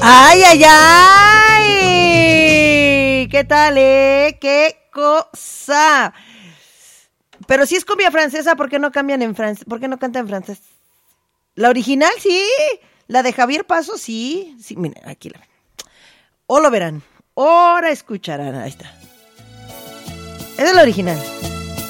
¡Ay, ay, ay! ¿Qué tal, ¡Qué cosa! Pero si es cumbia francesa, ¿por qué no cambian en francés? ¿Por qué no cantan en francés? La original, sí. La de Javier Paso, sí. Sí, miren, aquí la ven. O lo verán. Ahora escucharán. Ahí está. Esa es la original.